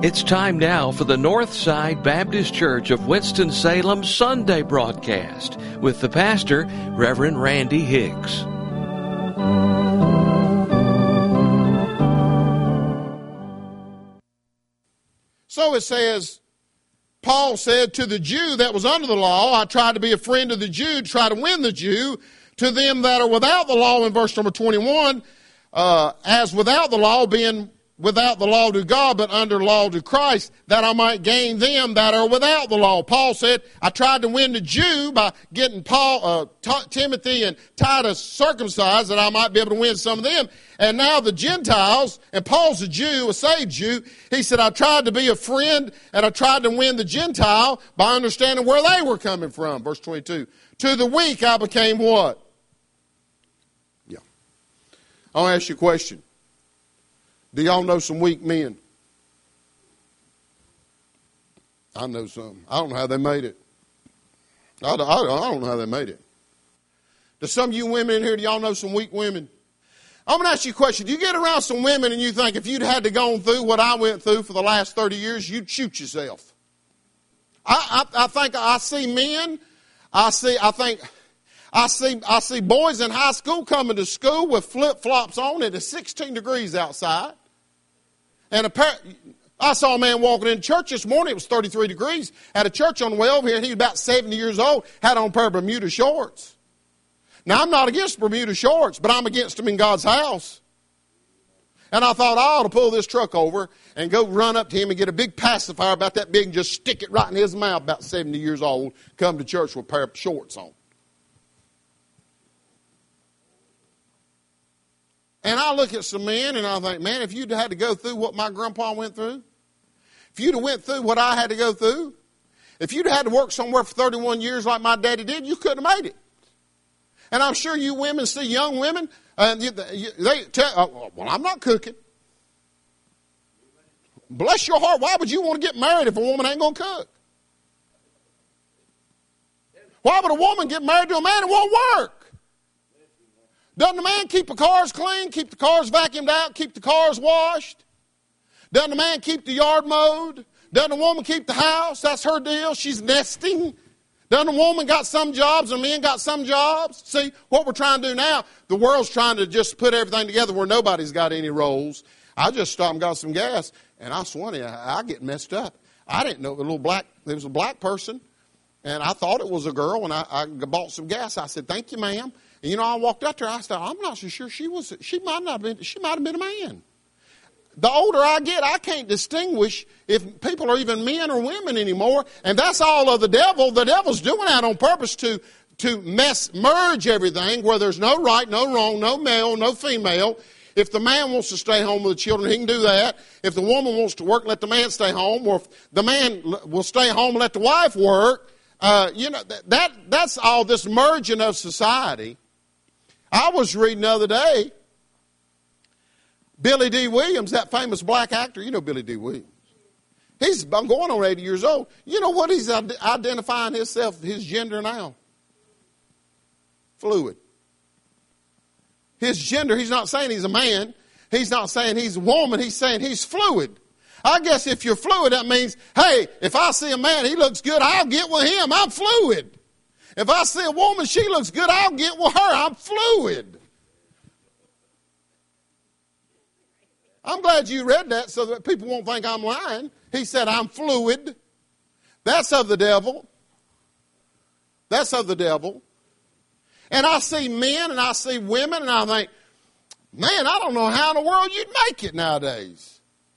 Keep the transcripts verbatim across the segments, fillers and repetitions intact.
It's time now for the Northside Baptist Church of Winston-Salem Sunday broadcast with the pastor, Reverend Randy Hicks. So it says, Paul said to the Jew that was under the law, I tried to be a friend of the Jew, to try to win the Jew. To them that are without the law, in verse number twenty-one, uh, as without the law, being without the law to God, but under law to Christ, that I might gain them that are without the law. Paul said, I tried to win the Jew by getting Paul, uh, T- Timothy and Titus circumcised, that I might be able to win some of them. And now the Gentiles, and Paul's a Jew, a saved Jew, he said, I tried to be a friend, and I tried to win the Gentile by understanding where they were coming from. Verse twenty-two, to the weak I became what? Yeah. I'll ask you a question. Do y'all know some weak men? I know some. I don't know how they made it. I don't, I don't know how they made it. Do some of you women in here, do y'all know some weak women? I'm going to ask you a question. Do you get around some women and you think if you'd had to go through what I went through for the last thirty years, you'd shoot yourself? I, I, I think I see men, I see, I think, I see, I see boys in high school coming to school with flip-flops on. It is sixteen degrees outside. And a pair, I saw a man walking into church this morning. It was thirty-three degrees. At a church on the way over here, and he was about seventy years old, had on a pair of Bermuda shorts. Now, I'm not against Bermuda shorts, but I'm against them in God's house. And I thought, I ought to pull this truck over and go run up to him and get a big pacifier about that big and just stick it right in his mouth, about seventy years old, come to church with a pair of shorts on. And I look at some men and I think, man, if you'd had to go through what my grandpa went through, if you'd have went through what I had to go through, if you'd had to work somewhere for thirty-one years like my daddy did, you couldn't have made it. And I'm sure you women see young women, and you, they tell, oh, well, I'm not cooking. Bless your heart, why would you want to get married if a woman ain't going to cook? Why would a woman get married to a man that won't work? Doesn't the man keep the cars clean, keep the cars vacuumed out, keep the cars washed? Doesn't the man keep the yard mowed? Doesn't the woman keep the house? That's her deal. She's nesting. Doesn't the woman got some jobs and the men got some jobs? See, what we're trying to do now, the world's trying to just put everything together where nobody's got any roles. I just stopped and got some gas, and I swear to you, I, I get messed up. I didn't know the little black, there was a black person, and I thought it was a girl, and I, I bought some gas. I said, thank you, ma'am. And, you know, I walked up to her. I said, I'm not so sure she was, she might not have been, she might have been a man. The older I get, I can't distinguish if people are even men or women anymore. And that's all of the devil. The devil's doing that on purpose to, to mess, merge everything where there's no right, no wrong, no male, no female. If the man wants to stay home with the children, he can do that. If the woman wants to work, let the man stay home. Or if the man will stay home and let the wife work. Uh, you know, that, that that's all this merging of society. I was reading the other day, Billy D. Williams, that famous black actor, you know Billy D. Williams. He's I'm going on eighty years old. You know what he's identifying himself, his gender now? Fluid. His gender, he's not saying he's a man. He's not saying he's a woman. He's saying he's fluid. I guess if you're fluid, that means, hey, if I see a man, he looks good, I'll get with him. I'm fluid. If I see a woman, she looks good, I'll get with her. I'm fluid. I'm glad you read that so that people won't think I'm lying. He said, I'm fluid. That's of the devil. That's of the devil. And I see men and I see women and I think, man, I don't know how in the world you'd make it nowadays.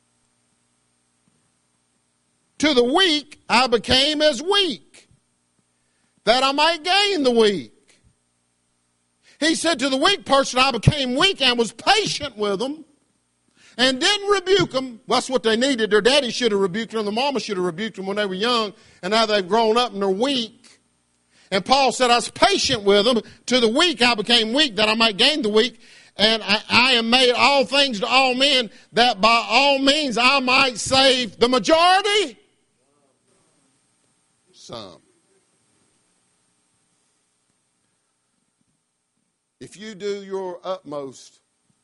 To the weak, I became as weak, that I might gain the weak. He said to the weak person, I became weak and was patient with them and didn't rebuke them. That's what they needed. Their daddy should have rebuked them. The mama should have rebuked them when they were young, and now they've grown up and they're weak. And Paul said, I was patient with them. To the weak, I became weak, that I might gain the weak. And I, I am made all things to all men, that by all means I might save the majority. Some. If you do your utmost